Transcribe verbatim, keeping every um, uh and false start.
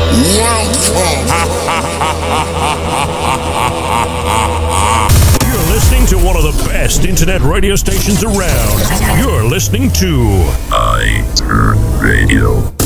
You're listening to one of the best internet radio stations around. You're listening to I Turn Radio.